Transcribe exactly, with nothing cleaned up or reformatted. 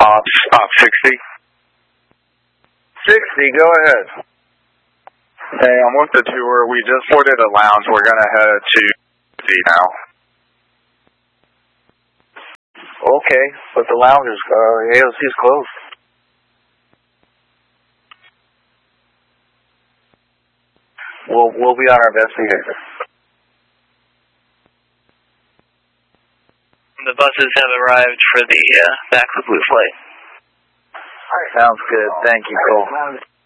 Ops, Ops sixty. sixty, go ahead. Hey, I'm with the tour. We just boarded a lounge. We're going to head to D now. Okay, but the lounge is, uh, A O C's closed. We'll, we'll be on our best behavior. The buses have arrived for the uh, back to Blue flight. Sounds good. Thank you, Cole.